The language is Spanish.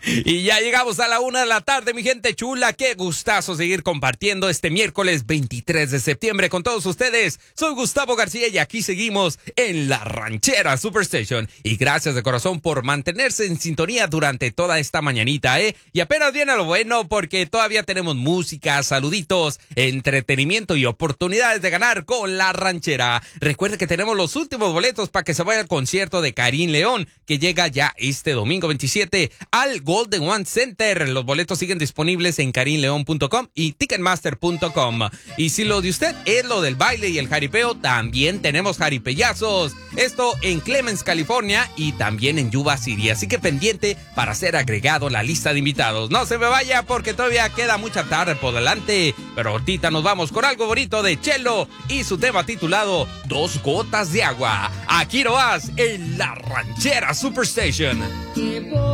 Y ya llegamos a la 1 de la tarde, mi gente chula. Qué gustazo seguir compartiendo este miércoles 23 de septiembre con todos ustedes. Soy Gustavo García y aquí seguimos en La Ranchera Superstation. Y gracias de corazón por mantenerse en sintonía durante toda esta mañanita, ¿eh? Y apenas viene lo bueno porque todavía tenemos música, saluditos, entretenimiento y oportunidades de ganar con La Ranchera. Recuerde que tenemos los últimos boletos para que se vaya al concierto de Karim León, que llega ya este domingo 27 al Golden One Center. Los boletos siguen disponibles en karimleon.com y ticketmaster.com. Y si lo de usted es lo del baile y el jaripeo, también tenemos jaripeyazos. Esto en Clemens, California y también en Yuba City. Así que pendiente para ser agregado a la lista de invitados. No se me vaya porque todavía queda mucha tarde por delante. Pero ahorita nos vamos con algo bonito de Chelo y su tema titulado Dos Gotas de Agua. Aquí lo vas en La Ranchera Superstation.